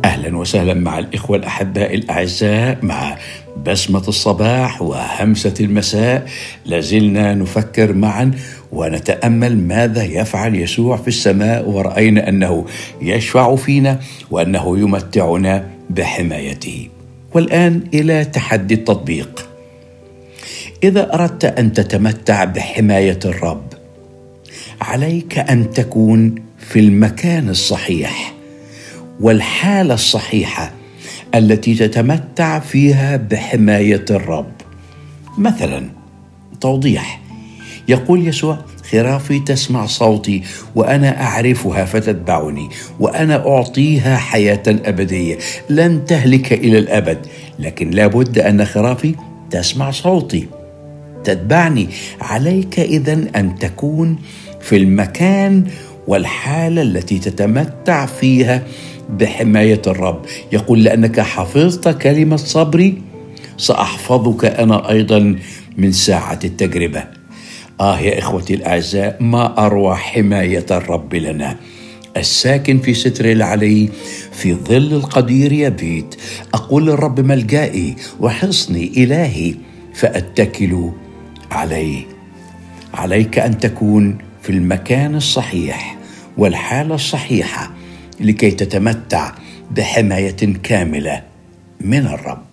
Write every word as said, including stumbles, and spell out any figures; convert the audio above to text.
أهلا وسهلا مع الإخوة الأحباء الأعزاء مع بسمة الصباح وهمسة المساء. لازلنا نفكر معا ونتأمل ماذا يفعل يسوع في السماء، ورأينا أنه يشفع فينا وأنه يمتعنا بحمايته. والآن إلى تحدي التطبيق. إذا أردت أن تتمتع بحماية الرب عليك أن تكون في المكان الصحيح والحالة الصحيحة التي تتمتع فيها بحماية الرب. مثلا توضيح، يقول يسوع: خرافي تسمع صوتي وأنا أعرفها فتتبعني وأنا أعطيها حياة أبدية لن تهلك إلى الأبد، لكن لابد أن خرافي تسمع صوتي تتبعني. عليك إذن أن تكون في المكان والحالة التي تتمتع فيها بحماية الرب. يقول: لأنك حفظت كلمة صبري سأحفظك أنا أيضا من ساعة التجربة. آه يا إخوتي الأعزاء، ما أروع حماية الرب لنا. الساكن في ستر العلي في ظل القدير يبيت. أقول: الرب ملجائي وحصني إلهي فأتكل عليه. عليك أن تكون في المكان الصحيح والحالة الصحيحة لكي تتمتع بحماية كاملة من الرب.